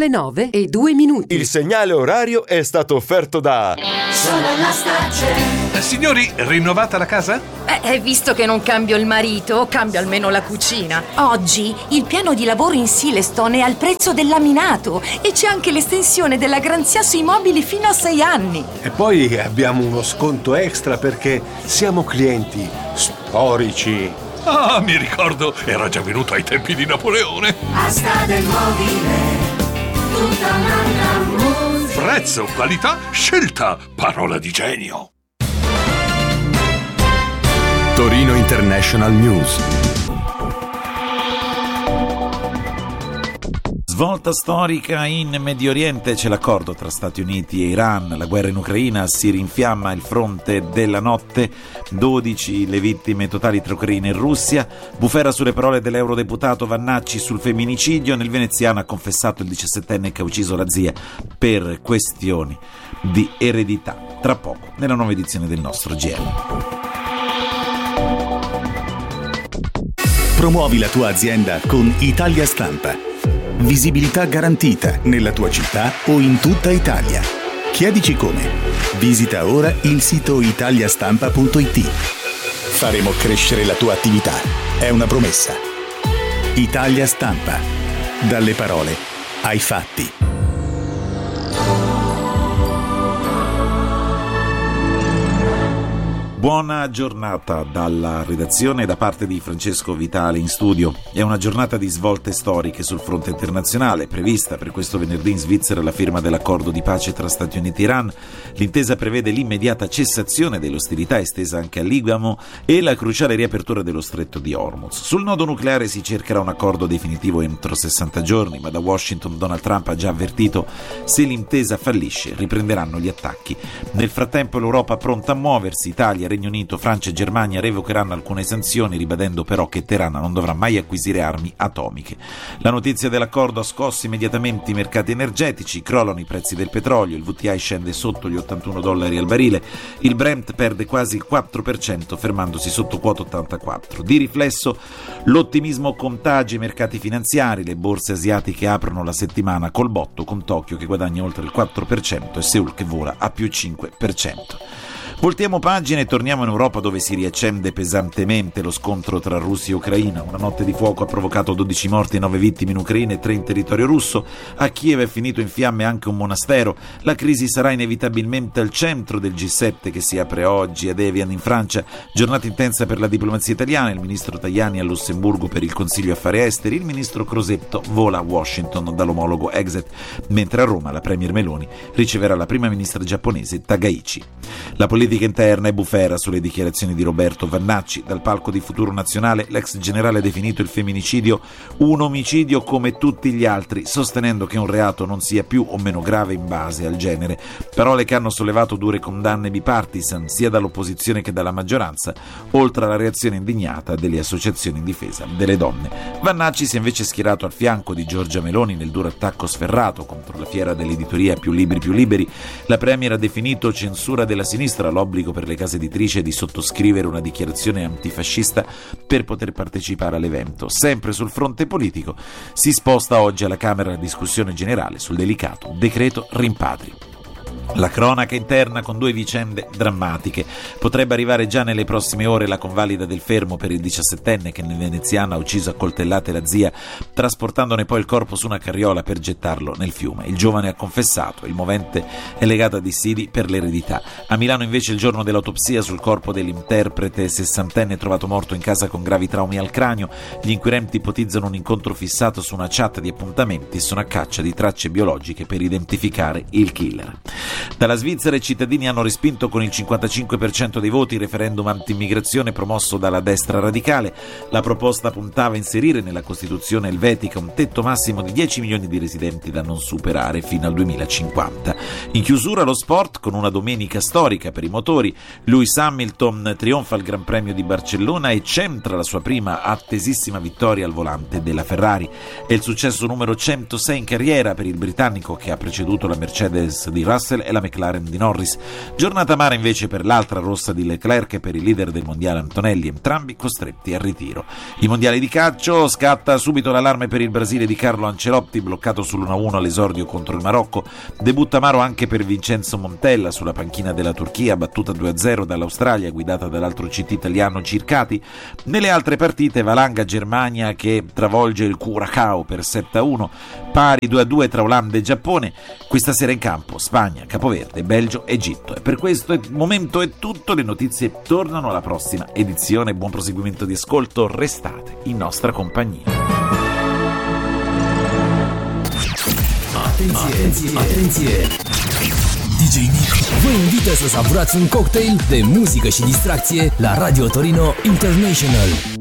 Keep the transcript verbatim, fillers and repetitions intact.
nove e due minuti. Il segnale orario è stato offerto da Sono la Starcel. Eh, signori, rinnovata la casa? Eh, visto che non cambio il marito, cambio almeno la cucina. Oggi il piano di lavoro in Silestone è al prezzo del laminato e c'è anche l'estensione della garanzia sui mobili fino a sei anni. E poi abbiamo uno sconto extra perché siamo clienti storici. Ah, mi ricordo, era già venuto ai tempi di Napoleone. Asta del mobile, tutta un'altra musica. Prezzo, qualità, scelta, parola di genio. Torino International News. Svolta storica in Medio Oriente, c'è l'accordo tra Stati Uniti e Iran, la guerra in Ucraina, si rinfiamma il fronte della notte, dodici le vittime totali tra Ucraina e Russia, bufera sulle parole dell'eurodeputato Vannacci sul femminicidio, nel veneziano ha confessato il diciassettenne che ha ucciso la zia per questioni di eredità. Tra poco, nella nuova edizione del nostro G R. Promuovi la tua azienda con Italia Stampa. Visibilità garantita nella tua città o in tutta Italia. Chiedici come. Visita ora il sito italiastampa punto it. Faremo crescere la tua attività. È una promessa. Italia Stampa. Dalle parole ai fatti. Buona giornata dalla redazione da parte di Francesco Vitale in studio. È una giornata di svolte storiche sul fronte internazionale, prevista per questo venerdì in Svizzera la firma dell'accordo di pace tra Stati Uniti e Iran. L'intesa prevede l'immediata cessazione delle ostilità estesa anche al Libano e la cruciale riapertura dello stretto di Hormuz. Sul nodo nucleare si cercherà un accordo definitivo entro sessanta giorni, ma da Washington Donald Trump ha già avvertito: se l'intesa fallisce riprenderanno gli attacchi. Nel frattempo l'Europa pronta a muoversi, Italia, Regno Unito, Francia e Germania revocheranno alcune sanzioni, ribadendo però che Teheran non dovrà mai acquisire armi atomiche. La notizia dell'accordo ha scosso immediatamente i mercati energetici, crollano i prezzi del petrolio, il W T I scende sotto gli ottantuno dollari al barile, il Brent perde quasi il quattro per cento fermandosi sotto quota ottantaquattro. Di riflesso l'ottimismo contagia i mercati finanziari, le borse asiatiche aprono la settimana col botto, con Tokyo che guadagna oltre il quattro per cento e Seul che vola a più cinque per cento. Voltiamo pagina e torniamo in Europa, dove si riaccende pesantemente lo scontro tra Russia e Ucraina. Una notte di fuoco ha provocato dodici morti e nove vittime in Ucraina e tre in territorio russo. A Kiev è finito in fiamme anche un monastero. La crisi sarà inevitabilmente al centro del G sette che si apre oggi ad Evian in Francia. Giornata intensa per la diplomazia italiana, il ministro Tajani a Lussemburgo per il Consiglio Affari Esteri, il ministro Crosetto vola a Washington dall'omologo Exet, mentre a Roma la premier Meloni riceverà la prima ministra giapponese Takaichi. La politica interna è bufera sulle dichiarazioni di Roberto Vannacci. Dal palco di Futuro Nazionale l'ex generale ha definito il femminicidio un omicidio come tutti gli altri, sostenendo che un reato non sia più o meno grave in base al genere. Parole che hanno sollevato dure condanne bipartisan sia dall'opposizione che dalla maggioranza, oltre alla reazione indignata delle associazioni in difesa delle donne. Vannacci si è invece schierato al fianco di Giorgia Meloni nel duro attacco sferrato contro la fiera dell'editoria Più Libri Più Liberi. La premier ha definito censura della sinistra l'obbligo per le case editrici di sottoscrivere una dichiarazione antifascista per poter partecipare all'evento. Sempre sul fronte politico si sposta oggi alla Camera la discussione generale sul delicato decreto rimpatri. La cronaca interna con due vicende drammatiche. Potrebbe arrivare già nelle prossime ore la convalida del fermo per il diciassettenne che nel veneziano ha ucciso a coltellate la zia, trasportandone poi il corpo su una carriola per gettarlo nel fiume. Il giovane ha confessato, il movente è legato a dissidi per l'eredità. A Milano invece il giorno dell'autopsia sul corpo dell'interprete sessantenne trovato morto in casa con gravi traumi al cranio, gli inquirenti ipotizzano un incontro fissato su una chat di appuntamenti e sono a caccia di tracce biologiche per identificare il killer. Dalla Svizzera i cittadini hanno respinto con il cinquantacinque per cento dei voti il referendum anti-immigrazione promosso dalla destra radicale. La proposta puntava a inserire nella Costituzione elvetica un tetto massimo di dieci milioni di residenti da non superare fino al duemilacinquanta. In chiusura lo sport con una domenica storica per i motori. Lewis Hamilton trionfa al Gran Premio di Barcellona e centra la sua prima attesissima vittoria al volante della Ferrari. È il successo numero centosei in carriera per il britannico che ha preceduto la Mercedes di Russell e la la McLaren di Norris. Giornata amara invece per l'altra rossa di Leclerc e per il leader del mondiale Antonelli, entrambi costretti al ritiro. I mondiali di calcio, scatta subito l'allarme per il Brasile di Carlo Ancelotti, bloccato sull'uno a uno all'esordio contro il Marocco. Debutto amaro anche per Vincenzo Montella sulla panchina della Turchia, battuta due a zero dall'Australia guidata dall'altro C T italiano Circati. Nelle altre partite valanga Germania che travolge il Curacao per sette a uno, pari due a due tra Olanda e Giappone. Questa sera in campo Spagna, Capoverde, Belgio, Egitto. E per questo momento è tutto, le notizie tornano alla prossima edizione. Buon proseguimento di ascolto, restate in nostra compagnia. Atenție, atenție! D J Nick vă invită să savurați un cocktail de muzică și distracție la Radio Torino International.